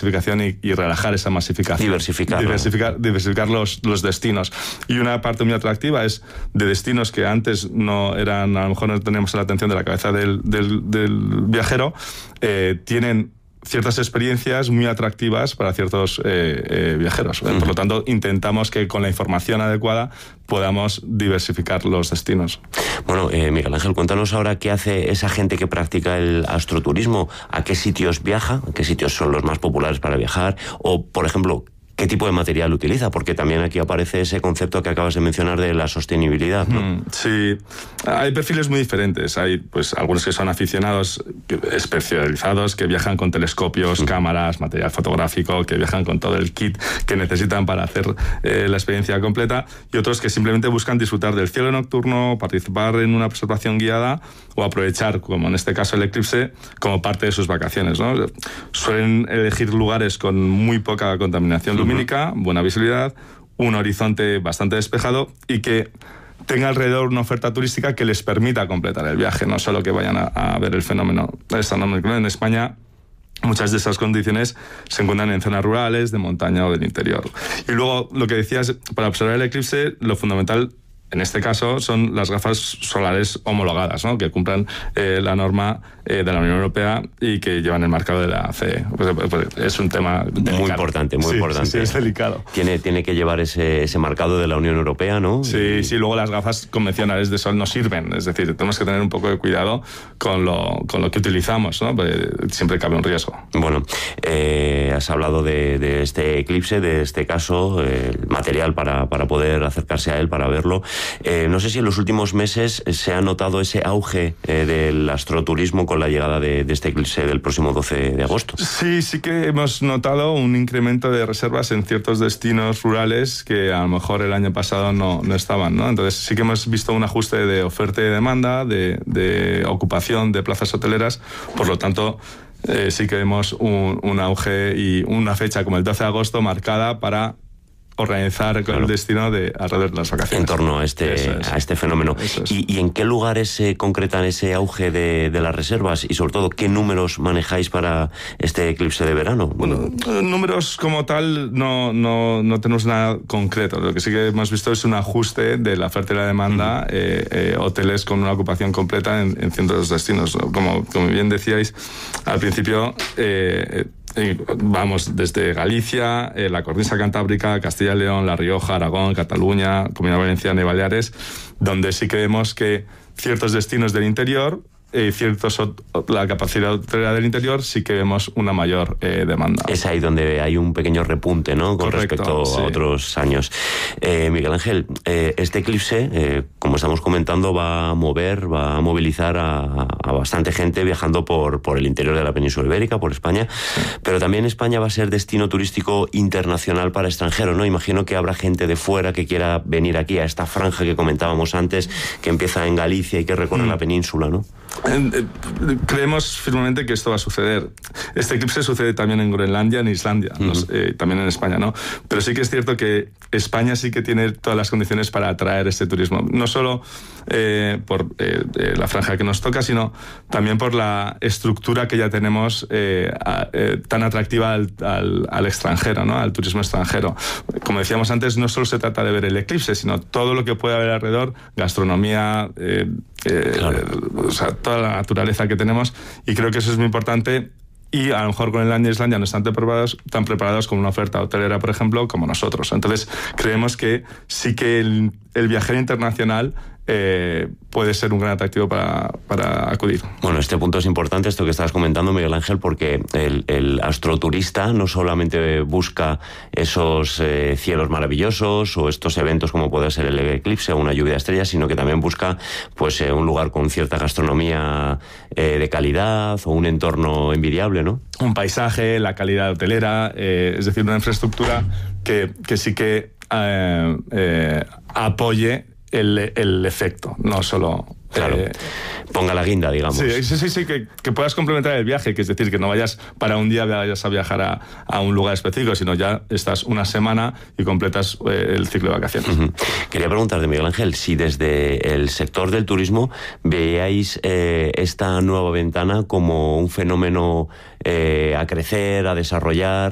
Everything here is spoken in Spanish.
masificación y relajar esa masificación. Diversificar los destinos. Y una parte muy atractiva es de destinos que antes no eran, a lo mejor no teníamos la atención de la cabeza del viajero, tienen ciertas experiencias muy atractivas para ciertos viajeros. Por lo tanto, intentamos que con la información adecuada podamos diversificar los destinos. Bueno, Miguel Ángel, cuéntanos ahora qué hace esa gente que practica el astroturismo, a qué sitios viaja, a qué sitios son los más populares para viajar, o, por ejemplo, ¿qué tipo de material utiliza? Porque también aquí aparece ese concepto que acabas de mencionar de la sostenibilidad, ¿no? Sí, hay perfiles muy diferentes. Hay pues algunos que son aficionados especializados, que viajan con telescopios, cámaras, material fotográfico, que viajan con todo el kit que necesitan para hacer la experiencia completa, y otros que simplemente buscan disfrutar del cielo nocturno, participar en una observación guiada o aprovechar, como en este caso el eclipse, como parte de sus vacaciones, ¿no? Suelen elegir lugares con muy poca contaminación lumínica, buena visibilidad, un horizonte bastante despejado y que tenga alrededor una oferta turística que les permita completar el viaje, no solo que vayan a ver el fenómeno astronómico. En España, muchas de esas condiciones se encuentran en zonas rurales, de montaña o del interior. Y luego, lo que decías, para observar el eclipse, lo fundamental en este caso son las gafas solares homologadas, ¿no? Que cumplan la norma de la Unión Europea y que llevan el marcado de la CE. Pues es un tema delicado. Muy importante, muy importante. Sí, es delicado. Tiene que llevar ese marcado de la Unión Europea, ¿no? Sí, luego las gafas convencionales de sol no sirven. Es decir, tenemos que tener un poco de cuidado con lo que utilizamos, ¿no? Porque siempre cabe un riesgo. Bueno, has hablado de este eclipse, de este caso, el material para poder acercarse a él, para verlo. No sé si en los últimos meses se ha notado ese auge del astroturismo con la llegada de este eclipse del próximo 12 de agosto. Sí que hemos notado un incremento de reservas en ciertos destinos rurales que a lo mejor el año pasado no estaban, ¿no? Entonces sí que hemos visto un ajuste de oferta y demanda, de ocupación de plazas hoteleras. Por lo tanto, sí que vemos un auge y una fecha como el 12 de agosto marcada para organizar el destino alrededor de las vacaciones. En torno a este fenómeno. ¿Y en qué lugares se concretan ese auge de las reservas? Y sobre todo, ¿qué números manejáis para este eclipse de verano? Bueno, números como tal no tenemos nada concreto. Lo que sí que hemos visto es un ajuste de la oferta y la demanda, hoteles con una ocupación completa en cientos de destinos. Como bien decíais al principio, vamos desde Galicia, la cornisa cantábrica, Castilla y León, La Rioja, Aragón, Cataluña, Comunidad Valenciana y Baleares, donde sí que vemos que ciertos destinos del interior, la capacidad hotelera del interior, sí que vemos una mayor demanda. Es ahí donde hay un pequeño repunte, ¿no? Con respecto a otros años. Miguel Ángel, este eclipse, como estamos comentando, va a movilizar a bastante gente viajando por el interior de la península ibérica, por España, pero también España va a ser destino turístico internacional para extranjeros, ¿no? Imagino que habrá gente de fuera que quiera venir aquí a esta franja que comentábamos antes, que empieza en Galicia y que recorre la península, ¿no? Creemos firmemente que esto va a suceder. Este eclipse sucede también en Groenlandia, en Islandia, también en España, ¿no? Pero sí que es cierto que España sí que tiene todas las condiciones para atraer este turismo. No solo por la franja que nos toca, sino también por la estructura que ya tenemos tan atractiva al extranjero, ¿no? Al turismo extranjero. Como decíamos antes, no solo se trata de ver el eclipse, sino todo lo que puede haber alrededor, gastronomía, o sea, toda la naturaleza que tenemos, y creo que eso es muy importante. Y a lo mejor Groenlandia e Islandia no están tan preparados con una oferta hotelera, por ejemplo, como nosotros. Entonces, creemos que sí que el viajero internacional puede ser un gran atractivo para acudir. Bueno, este punto es importante, esto que estás comentando, Miguel Ángel, porque el astroturista no solamente busca esos cielos maravillosos o estos eventos como puede ser el eclipse o una lluvia de estrellas, sino que también busca pues un lugar con cierta gastronomía de calidad o un entorno envidiable, ¿no? Un paisaje, la calidad hotelera, es decir, una infraestructura que sí que apoye el efecto, no solo... Claro, ponga la guinda, digamos. Sí, que puedas complementar el viaje, que es decir, que no vayas para un día, vayas a viajar a un lugar específico, sino ya estás una semana y completas el ciclo de vacaciones. Quería preguntarte, Miguel Ángel, si desde el sector del turismo veíais esta nueva ventana como un fenómeno a crecer, a desarrollar,